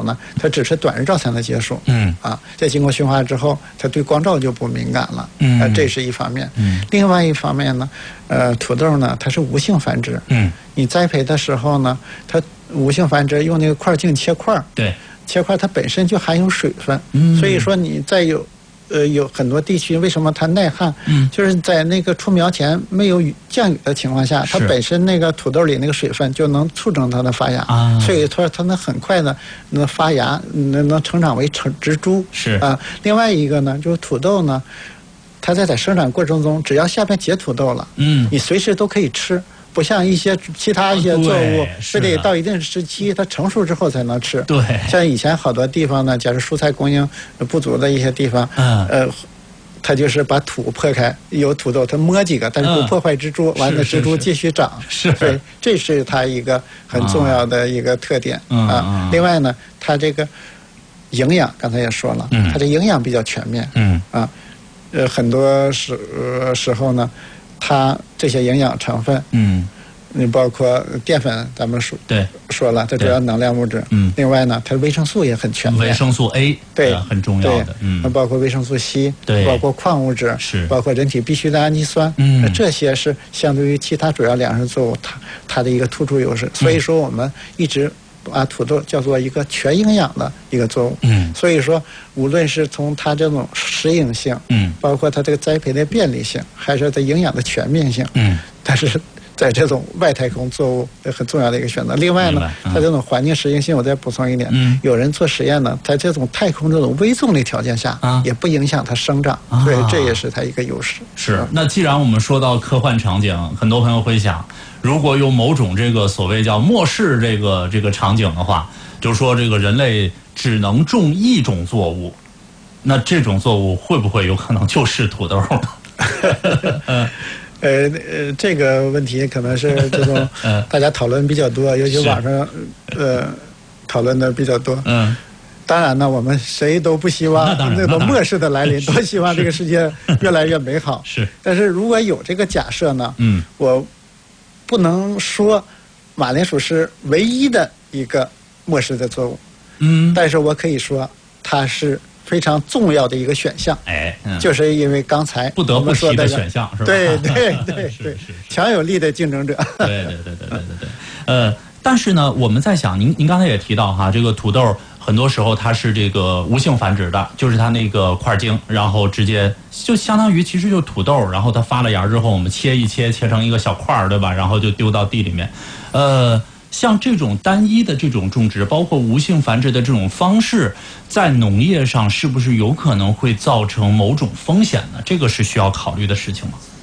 呢，它只是短日照才能结束。在经过驯化之后，它对光照就不敏感了。这是一方面。另外一方面呢，土豆呢它是无性繁殖。你栽培的时候呢，它无性繁殖用那个块茎切块。 对。 切块它本身就含有水分，所以说你再有很多地区为什么它耐旱，就是在那个出苗前没有降雨的情况下，它本身那个土豆里那个水分就能促成它的发芽，所以说它能很快的能发芽，能成长为植株。另外一个呢，就是土豆呢，它在生长过程中，只要下边结土豆了，你随时都可以吃。不像其他一些作物，非得到一定时期它成熟之后才能吃。 对， 像以前好多地方呢，假如蔬菜供应不足的一些地方，它就是把土破开，有土豆，它摸几个，但是不破坏植株，完了植株继续长。对，这是它一个很重要的一个特点啊。另外呢，它这个营养，刚才也说了，它的营养比较全面。很多时候呢。它这些营养成分，你包括淀粉，咱们说了，它主要能量物质。另外呢，它的维生素也很全面。 维生素 A 对很重要的， 包括维生素 C， 包括矿物质， 是包括人体必需的氨基酸。这些是相对于其他主要粮食作物它的一个突出优势。所以说，我们一直把土豆叫做一个全营养的一个作物。所以说，无论是从它这种适应性，包括它这个栽培的便利性，还是它营养的全面性，它是在这种外太空作物很重要的一个选择。另外呢，它这种环境适应性，我再补充一点，有人做实验呢，在这种太空这种微重力条件下，也不影响它生长，所以这也是它一个优势。 是。那既然我们说到科幻场景，很多朋友会想，如果有某种这个所谓叫末世这个场景的话，就是说这个人类只能种一种作物，那这种作物会不会有可能就是土豆呢？ 这个问题可能是这种大家讨论比较多，尤其网上讨论的比较多。当然呢，我们谁都不希望那种末世的来临，都希望这个世界越来越美好。但是如果有这个假设呢，我不能说马铃薯是唯一的一个末世的作物，但是我可以说它是非常重要的一个选项。就是因为刚才不得不提的选项是吧？ 对，强有力的竞争者。 对。但是呢，我们在想，您刚才也提到哈，这个土豆很多时候它是这个无性繁殖的，就是它那个块茎，然后直接就相当于其实就是土豆，然后它发了芽之后，我们切成一个小块，对吧？然后就丢到地里面。像这种单一的这种种植，包括无性繁殖的这种方式，在农业上是不是有可能会造成某种风险呢？这个是需要考虑的事情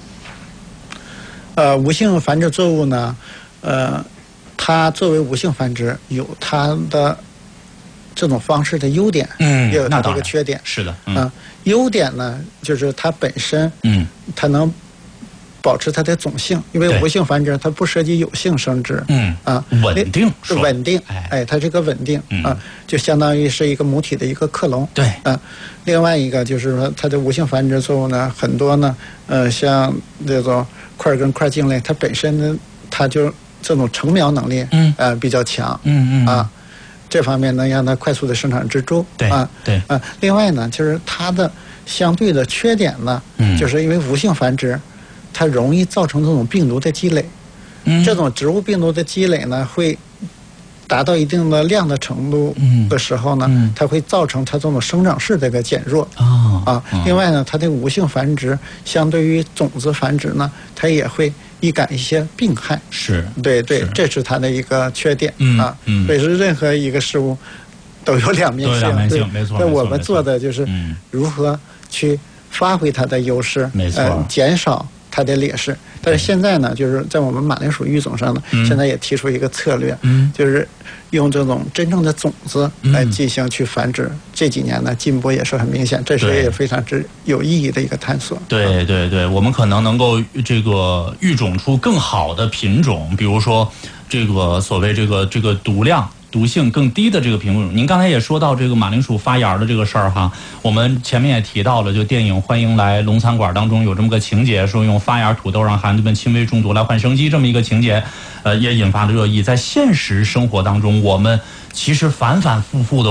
吗？ 无性繁殖作物呢，它作为无性繁殖有它的这种方式的优点，也有它这个缺点。 是的， 优点呢，就是它本身，它能保持它的种性，因为无性繁殖它不涉及有性生殖， 稳定， 它这个稳定就相当于是一个母体的一个克隆。另外一个就是说，它的无性繁殖作物呢，很多呢，像这种块根块茎类，它本身呢，它就这种成苗能力，比较强，这方面能让它快速的生产植株。另外呢，就是它的相对的缺点呢，就是因为无性繁殖，它容易造成这种病毒的积累。这种植物病毒的积累呢，会达到一定的量的程度的时候呢，它会造成它这种生长势的一个减弱。另外呢，它的无性繁殖相对于种子繁殖呢，它也会易感一些病害。对，这是它的一个缺点所以说任何一个事物都有两面性， 没错。 那我们做的就是如何去发挥它的优势，减少它的劣势。但是现在呢，就是在我们马铃薯育种上呢，现在也提出一个策略，就是用这种真正的种子来进行去繁殖。这几年呢，进步也是很明显，这是也非常之有意义的一个探索。 对，我们可能能够这个育种出更好的品种，比如说这个所谓这个毒性更低的这个品种。您刚才也说到这个马铃薯发芽的这个事儿哈，我们前面也提到了，就电影《欢迎来龙餐馆》当中有这么个情节，说用发芽土豆让孩子们轻微中毒来换生机，这么一个情节，也引发了热议。在现实生活当中，我们其实反反复复的